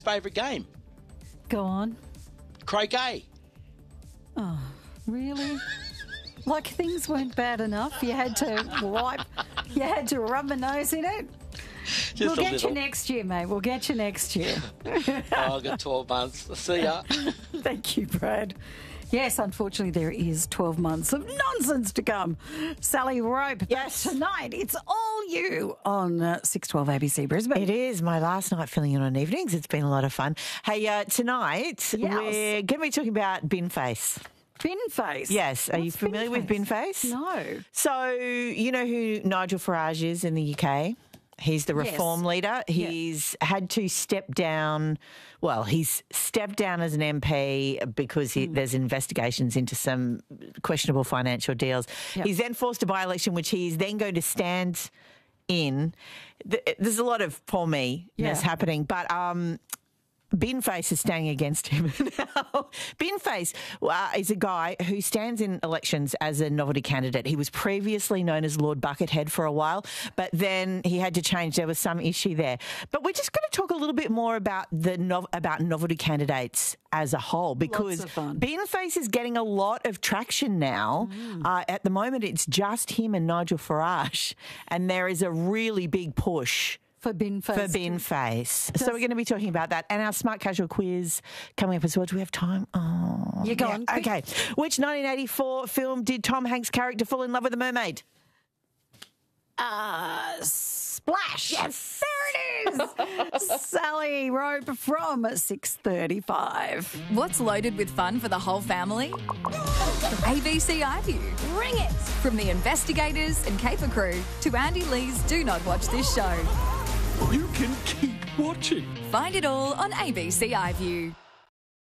favourite game? Go on. Croquet. Really? Like things weren't bad enough. You had to rub a nose in it. We'll get you next year, mate. We'll get you next year. I've got 12 months. See ya. Thank you, Brad. Yes, unfortunately, there is 12 months of nonsense to come. Sally Rope, yes. But tonight it's all you on 612 ABC Brisbane. It is my last night filling in on evenings. It's been a lot of fun. Hey, tonight we're going to be talking about bin face. Bin face? Yes. Are you familiar with bin face? No. So, you know who Nigel Farage is in the UK? He's the Reform leader. He's had to step down. Well, he's stepped down as an MP because there's investigations into some questionable financial deals. Yep. He's then forced a by-election, which he's then going to stand in. There's a lot of poor me-ness happening, but Bin Face is standing against him now. Bin Face is a guy who stands in elections as a novelty candidate. He was previously known as Lord Buckethead for a while, but then he had to change. There was some issue there. But we're just going to talk a little bit more about about novelty candidates as a whole, because Bin Face is getting a lot of traction now. At the moment, it's just him and Nigel Farage, and there is a really big push for Bin Face. So we're going to be talking about that. And our Smart Casual quiz coming up as well. Do we have time? Oh, you're gone. Yeah. Okay. Which 1984 film did Tom Hanks' character fall in love with a mermaid? Splash. Yes. There it is. Sally Rope from 6:35. What's loaded with fun for the whole family? ABC iView. Ring it. From the investigators and caper crew to Andy Lee's Do Not Watch This Show. You can keep watching. Find it all on ABC iView.